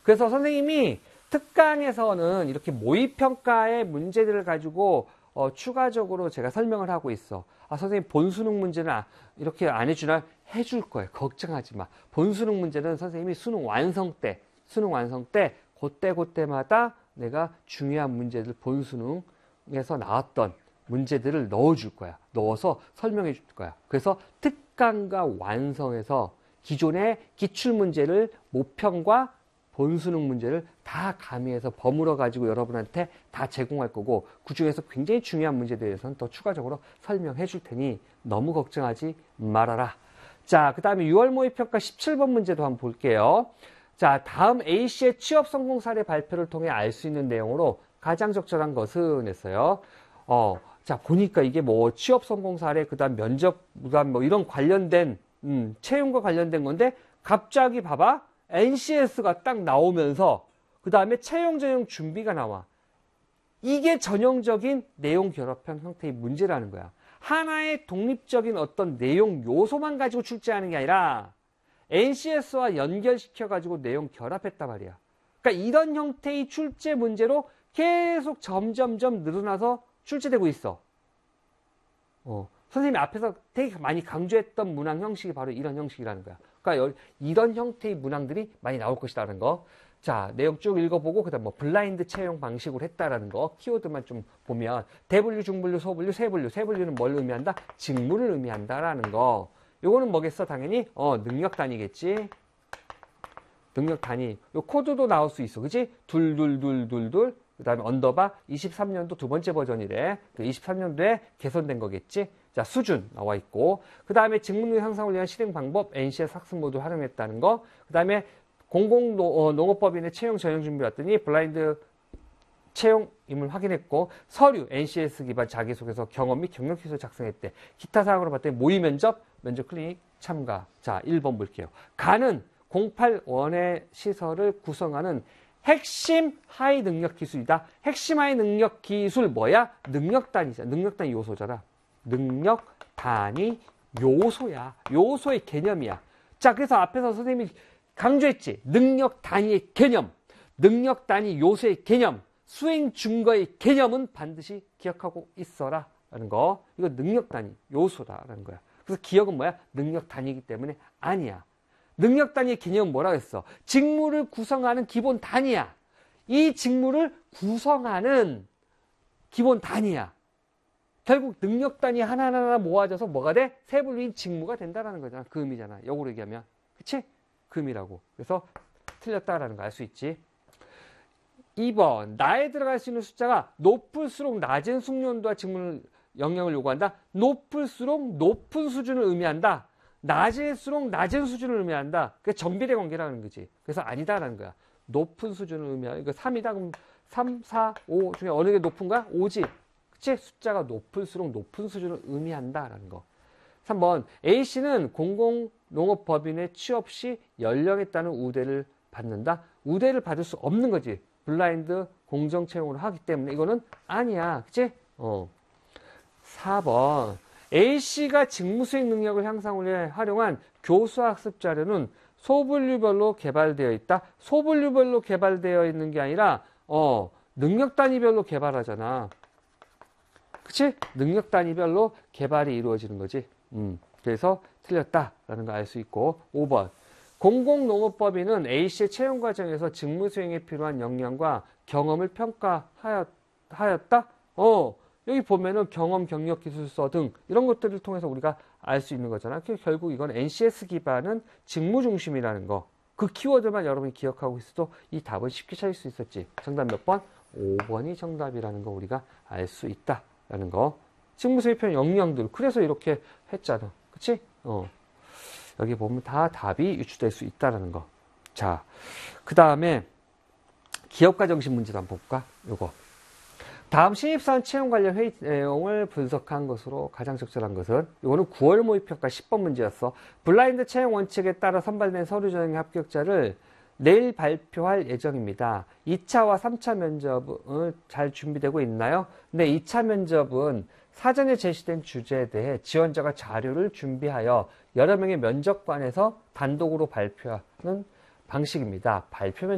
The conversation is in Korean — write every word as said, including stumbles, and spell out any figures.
그래서 선생님이 특강에서는 이렇게 모의평가의 문제들을 가지고 어, 추가적으로 제가 설명을 하고 있어. 아, 선생님 본수능 문제는 아, 이렇게 안 해주나? 해줄 거예요. 걱정하지 마. 본수능 문제는 선생님이 수능 완성 때, 수능 완성 때 그때 그때마다 내가 중요한 문제들 본수능에서 나왔던 문제들을 넣어줄 거야. 넣어서 설명해 줄 거야. 그래서 특강과 완성에서 기존의 기출문제를 모평과 본수능 문제를 다 가미해서 버무려 가지고 여러분한테 다 제공할 거고, 그 중에서 굉장히 중요한 문제에 대해서는 더 추가적으로 설명해 줄 테니 너무 걱정하지 말아라. 자, 그 다음에 유월 모의평가 십칠 번 문제도 한번 볼게요. 자, 다음 A씨의 취업 성공 사례 발표를 통해 알 수 있는 내용으로 가장 적절한 것은 했어요. 어, 자, 보니까 이게 뭐 취업 성공 사례, 그 다음 면접, 그 다음 뭐 이런 관련된, 음, 채용과 관련된 건데, 갑자기 봐봐. 엔씨에스가 딱 나오면서 그 다음에 채용 전형 준비가 나와. 이게 전형적인 내용 결합형 형태의 문제라는 거야. 하나의 독립적인 어떤 내용 요소만 가지고 출제하는 게 아니라 엔씨에스와 연결시켜 가지고 내용 결합했단 말이야. 그러니까 이런 형태의 출제 문제로 계속 점점점 늘어나서 출제되고 있어. 어, 선생님이 앞에서 되게 많이 강조했던 문항 형식이 바로 이런 형식이라는 거야. 그러니까 이런 형태의 문항들이 많이 나올 것이라는 거. 자, 내용 쭉 읽어보고 그다음 뭐 블라인드 채용 방식으로 했다라는 거. 키워드만 좀 보면 대분류, 중분류, 소분류, 세분류. 세분류는 뭘 의미한다? 직무를 의미한다라는 거. 요거는 뭐겠어? 당연히 어 능력 단위겠지. 능력 단위. 요 코드도 나올 수 있어. 그치? 둘, 둘, 둘, 둘, 둘. 그 다음에 언더바 이십삼 년도 두 번째 버전이래. 그 이십삼 년도에 개선된 거겠지. 자, 수준 나와 있고. 그 다음에 직무능 향상을 위한 실행 방법, 엔씨에스 학습 모드 활용했다는 거. 그 다음에 공공농업법인의 채용 전형 준비 왔더니 블라인드 채용임을 확인했고, 서류, 엔씨에스 기반 자기소개서 경험 및 경력 기술 작성했대. 기타 사항으로 봤더니 모의 면접, 면접 클리닉 참가. 자, 일 번 볼게요. 가는 공팔원의 시설을 구성하는 핵심 하이 능력 기술이다. 핵심 하이 능력 기술 뭐야? 능력 단위잖아. 능력 단위 요소잖아. 능력 단위 요소야. 요소의 개념이야. 자, 그래서 앞에서 선생님이 강조했지. 능력 단위의 개념, 능력 단위 요소의 개념, 수행 증거의 개념은 반드시 기억하고 있어라 라는 거. 이거 능력 단위 요소다라는 거야. 그래서 기억은 뭐야? 능력 단위이기 때문에 아니야. 능력 단위의 개념은 뭐라고 했어? 직무를 구성하는 기본 단위야. 이 직무를 구성하는 기본 단위야. 결국 능력 단위 하나하나 모아져서 뭐가 돼? 세분류인 직무가 된다는 거잖아. 그 의미잖아. 역으로 얘기하면. 그치? 그 의미라고. 그래서 틀렸다라는 거 알 수 있지. 이 번. 나에 들어갈 수 있는 숫자가 높을수록 낮은 숙련도와 직무 영역을 요구한다. 높을수록 높은 수준을 의미한다. 낮을수록 낮은 수준을 의미한다. 그게 정비례 관계라는 거지. 그래서 아니다라는 거야. 높은 수준을 의미하는. 이거 삼이다. 그럼 삼, 사, 오 중에 어느 게 높은가? 오지. 그치? 숫자가 높을수록 높은 수준을 의미한다라는 거. 삼 번. A씨는 공공농업법인의 취업 시 연령에 따른 우대를 받는다. 우대를 받을 수 없는 거지. 블라인드 공정 채용을 하기 때문에 이거는 아니야. 그치? 어. 사 번. A씨가 직무수행 능력을 향상을 위해 활용한 교수학습 자료는 소분류별로 개발되어 있다. 소분류별로 개발되어 있는 게 아니라 어, 능력 단위별로 개발하잖아. 그치? 능력 단위별로 개발이 이루어지는 거지. 음, 그래서 틀렸다라는 걸 알 수 있고. 오 번. 공공농업법인은 A씨의 채용 과정에서 직무 수행에 필요한 역량과 경험을 평가하였다? 어, 여기 보면은 경험, 경력, 기술서 등 이런 것들을 통해서 우리가 알 수 있는 거잖아. 결국 이건 엔씨에스 기반은 직무 중심이라는 거. 그 키워드만 여러분이 기억하고 있어도 이 답은 쉽게 찾을 수 있었지. 정답 몇 번? 오 번이 정답이라는 거 우리가 알 수 있다라는 거. 직무 수행 표현 역량들. 그래서 이렇게 했잖아. 그치? 어. 여기 보면 다 답이 유추될 수 있다라는 거. 자, 그 다음에 기업가 정신 문제도 한번 볼까? 요거. 다음 신입사원 채용 관련 회의 내용을 분석한 것으로 가장 적절한 것은, 이거는 구월 모의평가 십 번 문제였어. 블라인드 채용 원칙에 따라 선발된 서류 전형 합격자를 내일 발표할 예정입니다. 이 차와 삼 차 면접은 잘 준비되고 있나요? 네, 이 차 면접은 사전에 제시된 주제에 대해 지원자가 자료를 준비하여 여러 명의 면접관에서 단독으로 발표하는 방식입니다. 발표 면